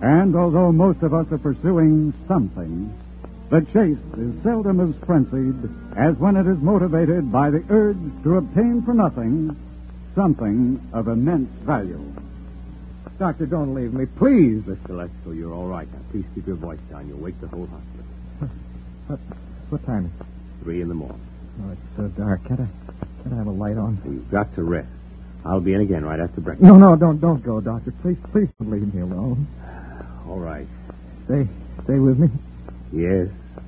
And although most of us are pursuing something, the chase is seldom as frenzied as when it is motivated by the urge to obtain for nothing something of immense value. Doctor, don't leave me, please. Mr. Lesko, you're all right. Now, please keep your voice down. You'll wake the whole hospital. What time is it? 3 in the morning. Oh, it's so dark. Can't I have a light on? You've got to rest. I'll be in again right after breakfast. No, don't go, Doctor. Please don't leave me alone. All right. Stay with me. Yes.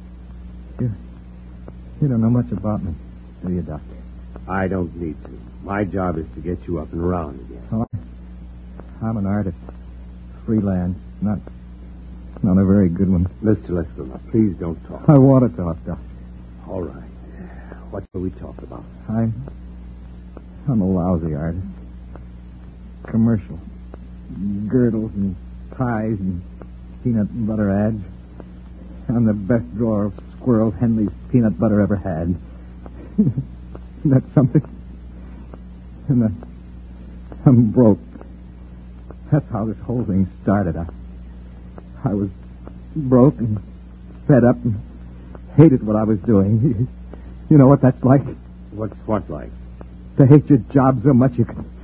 You don't know much about me, do you, Doctor? I don't need to. My job is to get you up and around again. Oh, I'm an artist. Freelance. Not a very good one. Mr. Lesko, now, please don't talk. I want to talk, Doctor. All right. What shall we talk about? I'm a lousy artist. Commercial. Girdles and ties and peanut butter ads. I'm the best drawer of Squirrel Henley's peanut butter ever had. That's something. And I'm broke. That's how this whole thing started. I was broke and fed up and hated what I was doing. You know what that's like? What's what like? To hate your job so much you can...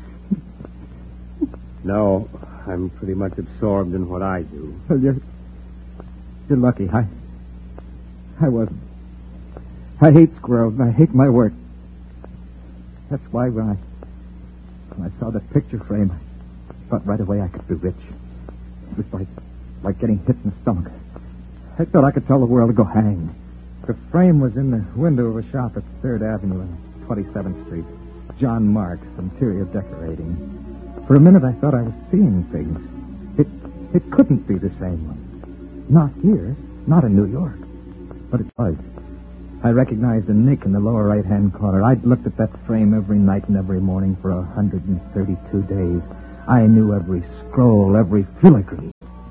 No, I'm pretty much absorbed in what I do. Well, you're lucky. I wasn't. I hate squirrels and I hate my work. That's why when I saw the picture frame, I thought right away I could be rich. It was like getting hit in the stomach. I thought I could tell the world to go hang. The frame was in the window of a shop at 3rd Avenue and 27th Street. John Marks, interior decorating. For a minute I thought I was seeing things. It couldn't be the same one. Not here. Not in New York. But it was. I recognized a nick in the lower right-hand corner. I'd looked at that frame every night and every morning for 132 days. I knew every scroll, every filigree.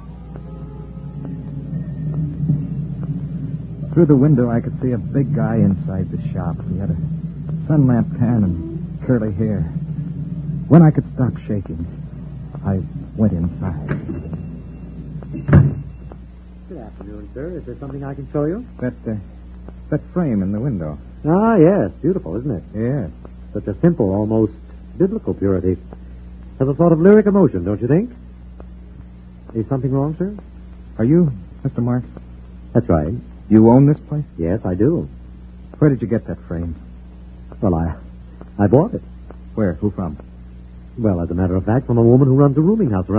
Through the window, I could see a big guy inside the shop. He had a sun lamp tan and curly hair. When I could stop shaking, I went inside. Good afternoon, sir. Is there something I can show you? That frame in the window. Ah, yes. Beautiful, isn't it? Yes. Such a simple, almost biblical purity. Has a sort of lyric emotion, don't you think? Is something wrong, sir? Are you Mr. Marks? That's right. You own this place? Yes, I do. Where did you get that frame? Well, I bought it. Where? Who from? Well, as a matter of fact, from a woman who runs a rooming house around